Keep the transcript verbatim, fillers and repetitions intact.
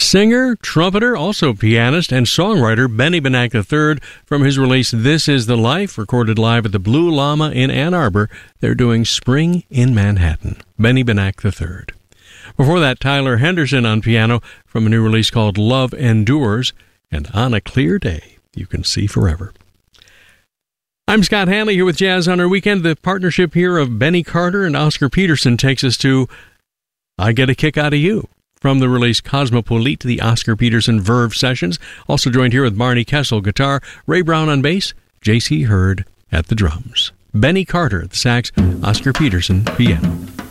Singer, trumpeter, also pianist, and songwriter Benny Benack the third from his release This Is the Life, recorded live at the Blue Llama in Ann Arbor. They're doing Spring in Manhattan. Benny Benack the third. Before that, Tyler Henderson on piano from a new release called Love Endures, and On a Clear Day, You Can See Forever. I'm Scott Hanley here with Jazz on Our Weekend. The partnership here of Benny Carter and Oscar Peterson takes us to I Get a Kick Out of You, from the release Cosmopolite, the Oscar Peterson Verve Sessions. Also joined here with Barney Kessel, guitar, Ray Brown on bass, J C Hurd at the drums. Benny Carter at the sax, Oscar Peterson, piano.